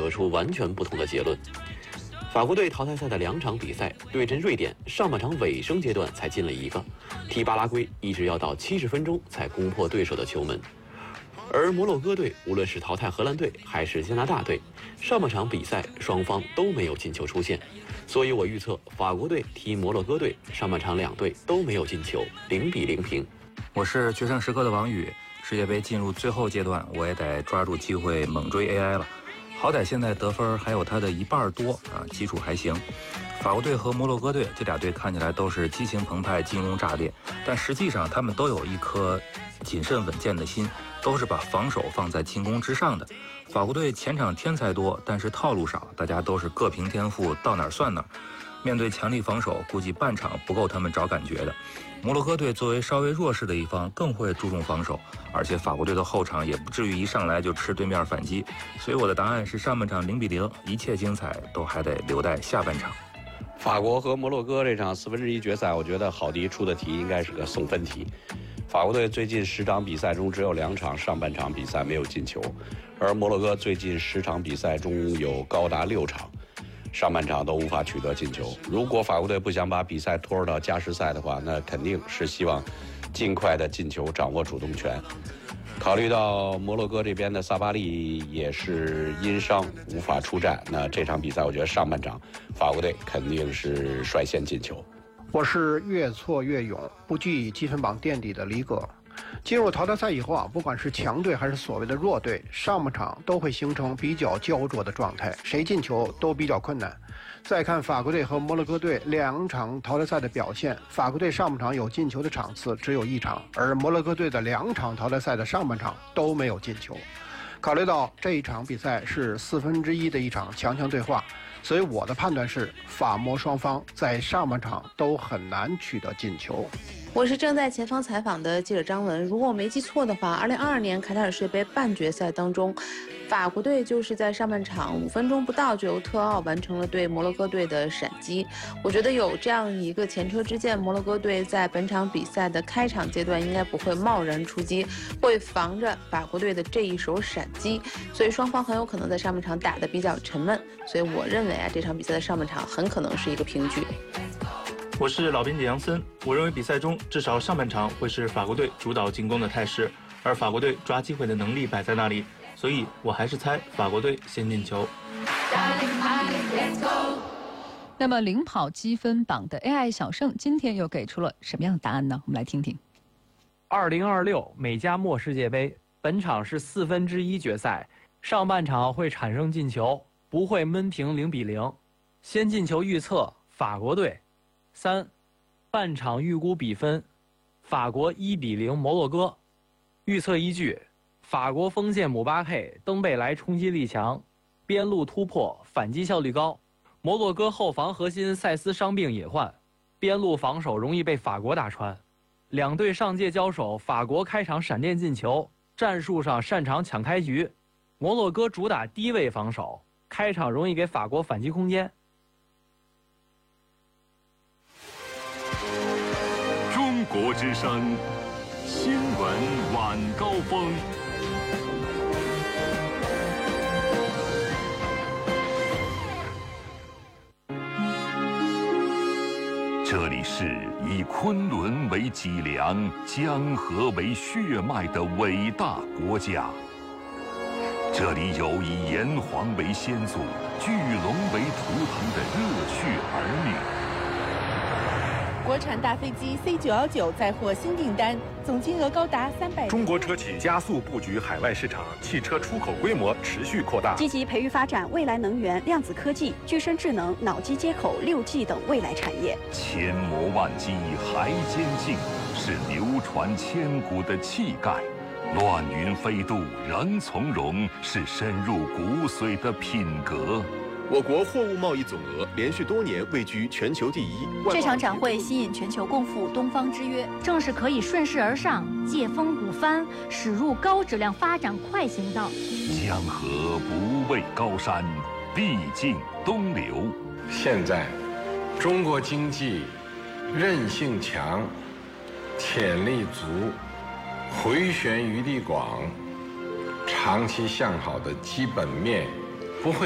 得出完全不同的结论。法国队淘汰赛的2场比赛对阵瑞典，上半场尾声阶段才进了1个，踢巴拉圭一直要到70分钟才攻破对手的球门。而摩洛哥队无论是淘汰荷兰队还是加拿大队，上半场比赛双方都没有进球出现，所以我预测法国队踢摩洛哥队，上半场2队都没有进球，0比0平。 我是决胜时刻的王宇，世界杯进入最后阶段，我也得抓住机会猛追 AI 了。好歹现在得分还有它的1半多啊，基础还行。法国队和摩洛哥队这2队看起来都是激情澎湃、进攻炸裂，但实际上他们都有一颗谨慎稳健的心，都是把防守放在进攻之上的。法国队前场天才多，但是套路少，大家都是各凭天赋，到哪儿算哪儿。面对强力防守，估计半场不够他们找感觉的。摩洛哥队作为稍微弱势的一方，更会注重防守，而且法国队的后场也不至于一上来就吃对面反击。所以我的答案是上半场0比0，一切精彩都还得留待下半场。 法国和摩洛哥这场1/4决赛，我觉得郝迪出的题应该是个送分题。法国队最近10场比赛中只有2场上半场比赛没有进球，而摩洛哥最近10场比赛中有高达6场上半场都无法取得进球。如果法国队不想把比赛拖入到加时赛的话，那肯定是希望尽快的进球，掌握主动权。考虑到摩洛哥这边的萨巴利也是因伤无法出战，那这场比赛我觉得上半场法国队肯定是率先进球。 我是越挫越勇，不惧积分榜垫底的李葛。进入淘汰赛以后啊，不管是强队还是所谓的弱队，上半场都会形成比较焦灼的状态，谁进球都比较困难。再看法国队和摩洛哥队2场淘汰赛的表现，法国队上半场有进球的场次只有1场，而摩洛哥队的2场淘汰赛的上半场都没有进球。考虑到这一场比赛是1/4的一场强强对话，所以我的判断是法摩双方在上半场都很难取得进球。 我是正在前方采访的记者张文。如果我没记错的话，2022年卡塔尔世界杯半决赛当中，法国队就是在上半场5分钟不到就由特奥完成了对摩洛哥队的闪击。我觉得有这样一个前车之鉴，摩洛哥队在本场比赛的开场阶段应该不会贸然出击，会防着法国队的这一手闪击，所以双方很有可能在上半场打得比较沉闷。所以我认为啊，这场比赛的上半场很可能是一个平局。 我是老编辑杨森，我认为比赛中至少上半场会是法国队主导进攻的态势，而法国队抓机会的能力摆在那里，所以我还是猜法国队先进球。 那么领跑积分榜的 AI 小胜今天又给出了什么样的答案呢？我们来听听。 2026美加墨世界杯本场是1/4决赛，上半场会产生进球，不会闷平0比0。先进球预测法国队。3，半场预估比分，法国1比0摩洛哥。预测依据：法国锋线姆巴佩、登贝莱冲击力强，边路突破，反击效率高；摩洛哥后防核心塞斯伤病隐患，边路防守容易被法国打穿。两队上届交手，法国开场闪电进球，战术上擅长抢开局；摩洛哥主打低位防守，开场容易给法国反击空间。 中国之声新闻晚高峰。这里是以昆仑为脊梁、江河为血脉的伟大国家。这里有以炎黄为先祖、巨龙为图腾的热血儿女。 国产大飞机 C919 再获新订单，总金额高达300。 中国车企加速布局海外市场，汽车出口规模持续扩大， 积极培育发展未来能源、量子科技、具身智能、脑机接口、6G 等未来产业。 千磨万击还坚劲，是流传千古的气概；乱云飞渡仍从容，是深入骨髓的品格。 我国货物贸易总额连续多年位居全球第一。 这场展会吸引全球共赴东方之约，正是可以顺势而上，借风鼓帆，驶入高质量发展快行道。 江河不畏高山，必经东流。 现在，中国经济韧性强，潜力足，回旋余地广，长期向好的基本面